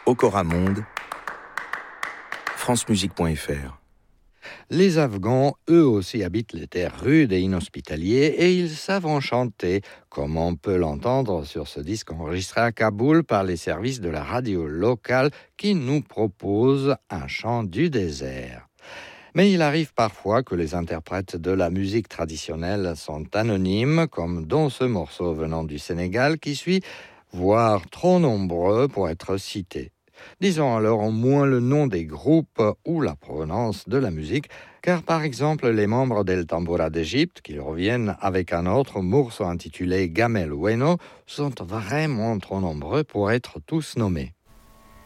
Okoramonde, francemusique.fr. Les Afghans, eux aussi, habitent les terres rudes et inhospitaliers et ils savent en chanter, comme on peut l'entendre sur ce disque enregistré à Kaboul par les services de la radio locale qui nous propose un chant du désert. Mais il arrive parfois que les interprètes de la musique traditionnelle sont anonymes, comme dans ce morceau venant du Sénégal qui suit, voire trop nombreux pour être cités. Disons alors au moins le nom des groupes ou la provenance de la musique, car par exemple les membres d'El Tambora d'Égypte, qui reviennent avec un autre morceau intitulé Gamel Weno, sont vraiment trop nombreux pour être tous nommés.